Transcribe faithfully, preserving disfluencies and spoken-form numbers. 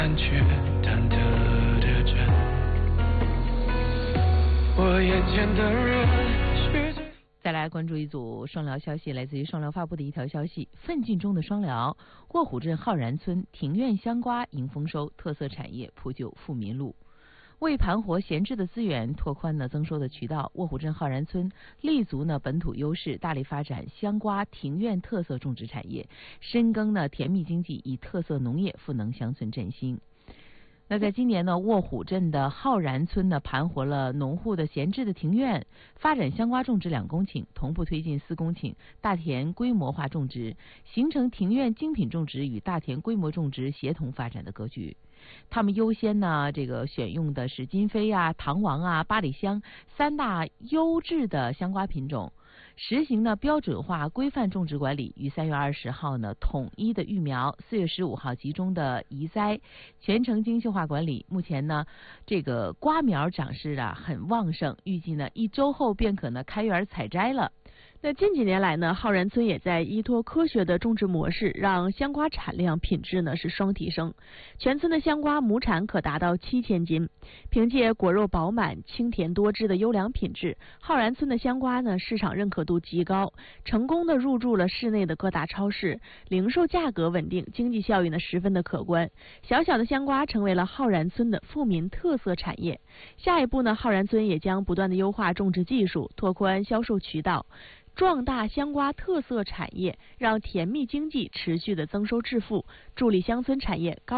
感觉忐忑的着，我眼前的人。 再来关注一组双辽消息，来自于双辽发布的一条消息：奋进中的双辽，卧虎镇浩然村庭院香瓜迎丰收，特色产业铺就富民路。为盘活闲置的资源，拓宽呢增收的渠道，卧虎镇浩然村立足呢本土优势，大力发展香瓜庭院特色种植产业，深耕呢甜蜜经济，以特色农业赋能乡村振兴。那在今年呢，卧虎镇的浩然村呢盘活了农户的闲置的庭院，发展香瓜种植两公顷，同步推进四公顷大田规模化种植，形成庭院精品种植与大田规模种植协同发展的格局。他们优先呢，这个选用的是金飞啊、糖王啊、八里香三大优质的香瓜品种，实行呢标准化规范种植管理，于三月二十号呢统一的育苗，四月十五号集中的移栽，全程精细化管理。目前呢，这个瓜苗长势啊很旺盛，预计呢一周后便可呢开园采摘了。 那近几年来呢，浩然村也在依托科学的种植模式，让香瓜产量品质呢是双提升。全村的香瓜亩产可达到七千斤。凭借果肉饱满、清甜多汁的优良品质，浩然村的香瓜呢市场认可度极高，成功的入驻了市内的各大超市，零售价格稳定，经济效益呢十分的可观。小小的香瓜成为了浩然村的富民特色产业。下一步呢，浩然村也将不断的优化种植技术，拓宽销售渠道，壮大香瓜特色产业，让甜蜜经济持续的增收致富，助力乡村产业高